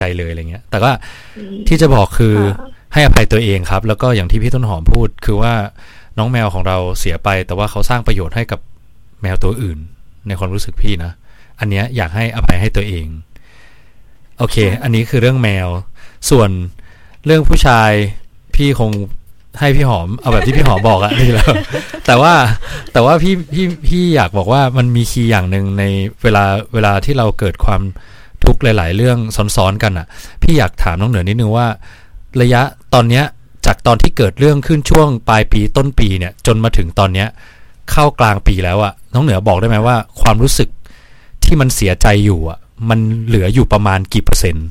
ใจเลยอะไรเงี้ยแต่ก็ที่จะบอกคือให้อภัยตัวเองครับแล้วก็อย่างที่พี่ต้นหอมพูดคือว่าน้องแมวของเราเสียไปแต่ว่าเขาสร้างประโยชน์ให้กับแมวตัวอื่นในความรู้สึกพี่นะอันเนี้ยอยากให้อภัยให้ตัวเองโอเคอันนี้คือเรื่องแมวส่วนเรื่องผู้ชายพี่คงให้พี่หอมเอาแบบที่พี่หอมบอกอะนี่แล้วแต่ว่าพี่อยากบอกว่ามันมีคีย์อย่างนึงในเวลาที่เราเกิดความทุกข์หลายๆเรื่องซ้อนๆกันอะพี่อยากถามน้องเหนือนิดนึงว่าระยะตอนเนี้ยจากตอนที่เกิดเรื่องขึ้นช่วงปลายปีต้นปีเนี่ยจนมาถึงตอนเนี้ยเข้ากลางปีแล้วอะน้องเหนือบอกได้ไหมว่าความรู้สึกที่มันเสียใจอยู่อะมันเหลืออยู่ประมาณกี่เปอร์เซ็นต์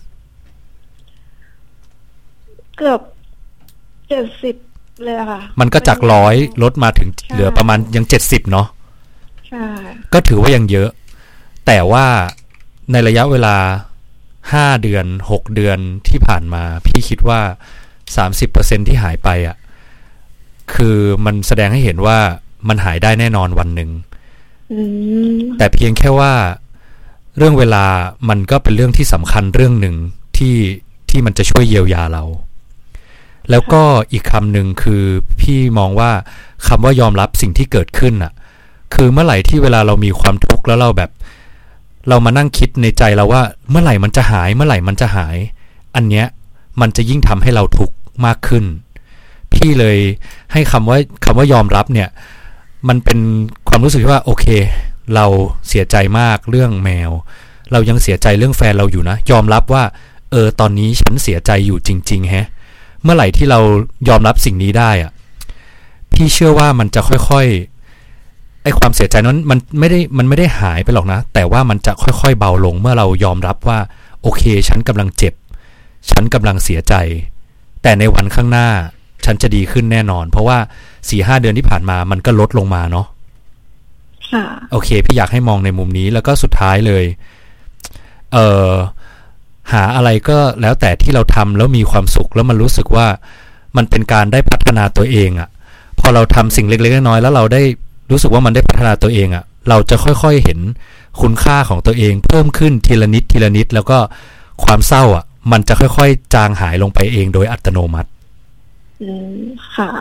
เกือบ70เลยค่ะมันก็จาก100ลดมาถึงเหลือประมาณยัง70เนาะใช่ก็ถือว่ายังเยอะแต่ว่าในระยะเวลา5เดือน6เดือนที่ผ่านมาพี่คิดว่า 30% ที่หายไปอ่ะคือมันแสดงให้เห็นว่ามันหายได้แน่นอนวันหนึ่งแต่เพียงแค่ว่าเรื่องเวลามันก็เป็นเรื่องที่สำคัญเรื่องหนึ่งที่มันจะช่วยเยียวยาเราแล้วก็อีกคำหนึ่งคือพี่มองว่าคำว่ายอมรับสิ่งที่เกิดขึ้นอ่ะคือเมื่อไหร่ที่เวลาเรามีความทุกข์แล้วเราแบบเรามานั่งคิดในใจเราว่าเมื่อไหร่มันจะหายเมื่อไหร่มันจะหายอันเนี้ยมันจะยิ่งทำให้เราทุกข์มากขึ้นพี่เลยให้คำว่ายอมรับเนี่ยมันเป็นความรู้สึกว่าโอเคเราเสียใจมากเรื่องแมวเรายังเสียใจเรื่องแฟนเราอยู่นะยอมรับว่าตอนนี้ฉันเสียใจอยู่จริงๆแฮะเมื่อไหร่ที่เรายอมรับสิ่งนี้ได้อ่ะพี่เชื่อว่ามันจะค่อยๆไอ้ความเสียใจนั้นมันไม่ได้หายไปหรอกนะแต่ว่ามันจะค่อยๆเบาลงเมื่อเรายอมรับว่าโอเคฉันกำลังเจ็บฉันกำลังเสียใจแต่ในวันข้างหน้าฉันจะดีขึ้นแน่นอนเพราะว่า 4-5 เดือนที่ผ่านมามันก็ลดลงมาเนาะค่ะโอเคพี่อยากให้มองในมุมนี้แล้วก็สุดท้ายเลยหาอะไรก็แล้วแต่ที่เราทำแล้วมีความสุขแล้วมันรู้สึกว่ามันเป็นการได้พัฒนาตัวเองอ่ะพอเราทำสิ่งเล็กๆน้อยๆแล้วเราได้รู้สึกว่ามันได้พัฒนาตัวเองอ่ะเราจะค่อยๆเห็นคุณค่าของตัวเองเพิ่มขึ้นทีละนิดแล้วก็ความเศร้าอ่ะมันจะค่อยๆจางหายลงไปเองโดยอัตโนมัติค่ะ